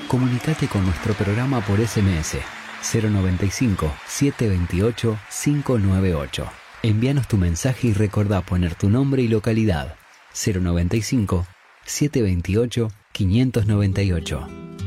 Comunicate con nuestro programa por SMS 095-728-598. Envíanos tu mensaje y recordá poner tu nombre y localidad. 095-728-598.